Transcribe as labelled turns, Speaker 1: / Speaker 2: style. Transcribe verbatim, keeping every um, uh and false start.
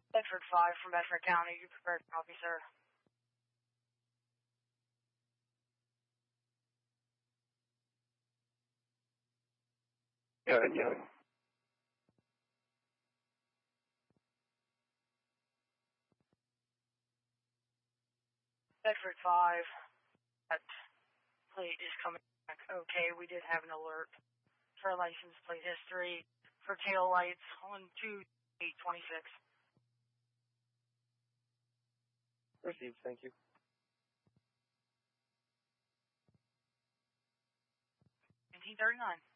Speaker 1: Bedford five from Bedford County. You prepared to copy, sir?
Speaker 2: Good, yeah.
Speaker 1: Bedford five. That plate is coming back. Okay, we did have an alert for license plate history for tail lights on two eight twenty-six.
Speaker 2: Received, thank you.
Speaker 1: nineteen thirty-nine.